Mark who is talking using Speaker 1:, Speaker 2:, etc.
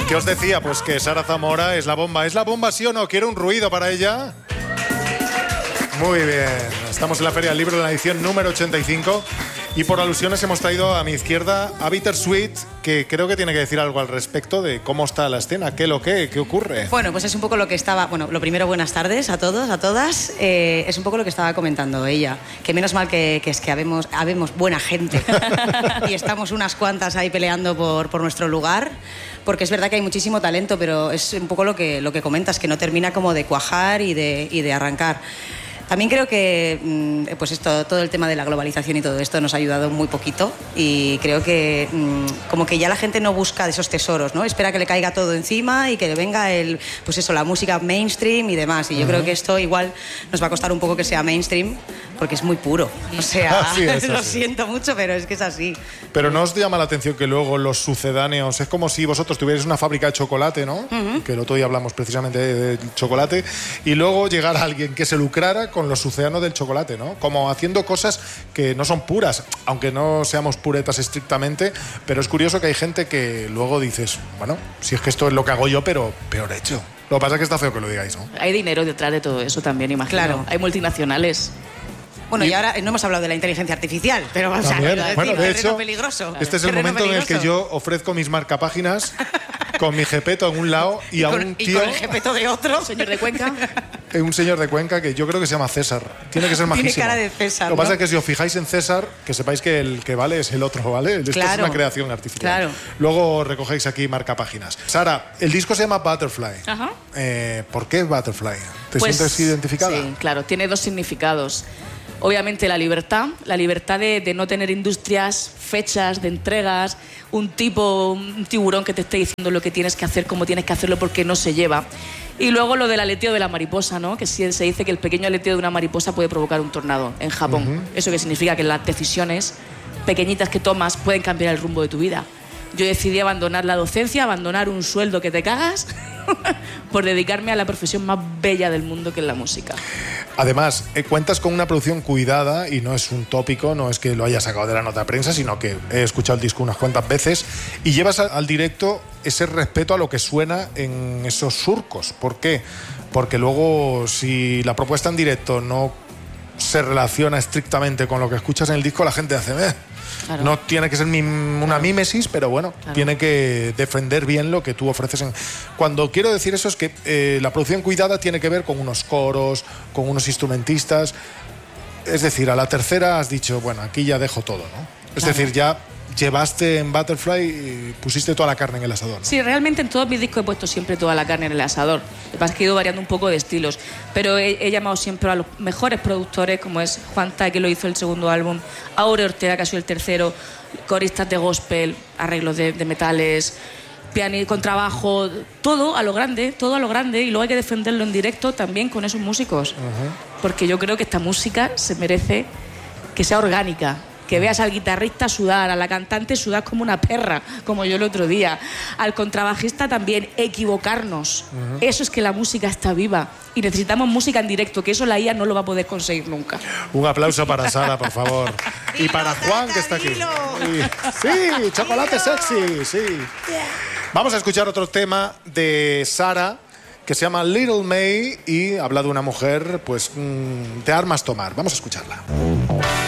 Speaker 1: ¿Qué os decía? Pues que Sara Zamora es la bomba. ¿Es la bomba, sí o no? ¿Quiere un ruido para ella? Muy bien. Estamos en la Feria del Libro, en la edición número 85. Y por alusiones hemos traído a mi izquierda a Bittersweet, que creo que tiene que decir algo al respecto de cómo está la escena, qué ocurre.
Speaker 2: Bueno, pues es un poco lo que estaba... Bueno, lo primero, buenas tardes a todos, a todas. Es un poco lo que estaba comentando ella. Que menos mal que es que habemos buena gente. Y estamos unas cuantas ahí peleando por nuestro lugar. Porque es verdad que hay muchísimo talento, pero es un poco lo que comentas, que no termina como de cuajar y de arrancar. También creo que pues todo el tema de la globalización y todo esto nos ha ayudado muy poquito y creo que como que ya la gente no busca de esos tesoros, ¿no? Espera que le caiga todo encima y que le venga la música mainstream y demás. Y yo creo que esto igual nos va a costar un poco que sea mainstream porque es muy puro. O sea, lo siento mucho, pero es que es así.
Speaker 1: Pero ¿no os llama la atención que luego los sucedáneos, es como si vosotros tuvierais una fábrica de chocolate, ¿no? Que el otro día hablamos precisamente del chocolate, y luego llegara alguien que se lucrara con los sucedáneos del chocolate, ¿no? Como haciendo cosas que no son puras, aunque no seamos puretas estrictamente, pero es curioso que hay gente que luego dices, bueno, si es que esto es lo que hago yo, pero peor hecho. Lo que pasa es que está feo que lo digáis, ¿no?
Speaker 3: Hay dinero detrás de todo eso también, imagino.
Speaker 2: Claro.
Speaker 3: Hay multinacionales.
Speaker 2: Bueno, y ahora no hemos hablado de la inteligencia artificial, pero vamos a decir,
Speaker 1: bueno, de hecho,
Speaker 2: peligroso.
Speaker 1: este es el momento en el que yo ofrezco mis marcapáginas con mi Gepetto en un lado y a un tío...
Speaker 2: Y con el Gepetto de otro.
Speaker 3: Señor de Cuenca.
Speaker 1: Un señor de Cuenca que yo creo que se llama César. Tiene que ser majísimo.
Speaker 2: Tiene cara de César,
Speaker 1: Lo que pasa
Speaker 2: ¿no?
Speaker 1: es que si os fijáis en César, que sepáis que el que vale es el otro, ¿vale? Esto es una creación artificial.
Speaker 2: Claro.
Speaker 1: Luego recogéis aquí marcapáginas. Sara, el disco se llama Butterfly.
Speaker 3: Ajá.
Speaker 1: ¿Por qué Butterfly? ¿Te
Speaker 3: Pues,
Speaker 1: sientes identificada?
Speaker 3: Sí, claro, tiene dos significados. Obviamente la libertad de no tener industrias, fechas de entregas, un tiburón que te esté diciendo lo que tienes que hacer, cómo tienes que hacerlo porque no se lleva. Y luego lo del aleteo de la mariposa, ¿no? Que se dice que el pequeño aleteo de una mariposa puede provocar un tornado en Japón. Eso que significa que las decisiones pequeñitas que tomas pueden cambiar el rumbo de tu vida. Yo decidí abandonar la docencia, abandonar un sueldo que te cagas por dedicarme a la profesión más bella del mundo, que es la música.
Speaker 1: Además, cuentas con una producción cuidada y no es un tópico, no es que lo hayas sacado de la nota de prensa, sino que he escuchado el disco unas cuantas veces y llevas al directo ese respeto a lo que suena en esos surcos. ¿Por qué? Porque luego, si la propuesta en directo no se relaciona estrictamente con lo que escuchas en el disco, la gente hace... Claro. No tiene que ser una mímesis, pero bueno, claro, tiene que defender bien lo que tú ofreces. Cuando quiero decir eso es que la producción cuidada tiene que ver con unos coros, con unos instrumentistas. Es decir, a la tercera has dicho, bueno, aquí ya dejo todo, ¿no? Es decir, ya llevaste en Butterfly y pusiste toda la carne en el asador, ¿no?
Speaker 3: Sí, realmente en todos mis discos he puesto siempre toda la carne en el asador. Lo que pasa es que he ido variando un poco de estilos. Pero he llamado siempre a los mejores productores, como es Juan Tai, que lo hizo el segundo álbum, Aure Ortega, que ha sido el tercero, coristas de gospel, arreglos de metales, piano y contrabajo, todo a lo grande, y luego hay que defenderlo en directo también con esos músicos. Porque yo creo que esta música se merece que sea orgánica. Que veas al guitarrista sudar, a la cantante sudar como una perra, como yo el otro día. Al contrabajista también, equivocarnos. Eso es que la música está viva. Y necesitamos música en directo, que eso la IA no lo va a poder conseguir nunca.
Speaker 1: Un aplauso para Sara, por favor. Y para Juan, que está aquí. Sí, chocolate sexy, sí. Vamos a escuchar otro tema de Sara, que se llama Little May y habla de una mujer, pues, de armas tomar. Vamos a escucharla.